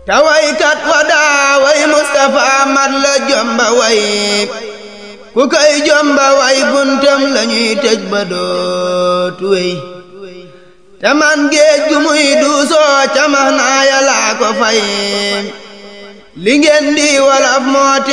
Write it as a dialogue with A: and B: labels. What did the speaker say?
A: te waykat wa daa way Mustafa mat la jomba way ku koy jomba way buntam lañuy tëj ba dootu wey te man géej gu muy duusoo ca max naa Yàlla ko fay li ngeen di walaf moo